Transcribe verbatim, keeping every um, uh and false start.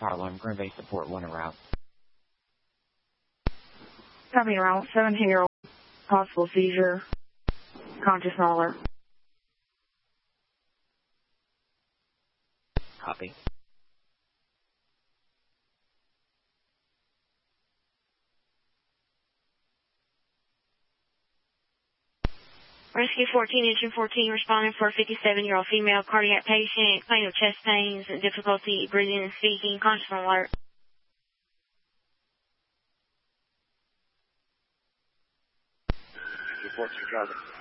Fire alarm, Green Bay support one around. Copy around. seventeen-year-old possible seizure. Conscious and alert. Copy. Rescue fourteen, engine fourteen, responding for a fifty-seven-year-old female cardiac patient, complaint of chest pains, difficulty breathing and speaking, conscious and alert. Report to driver.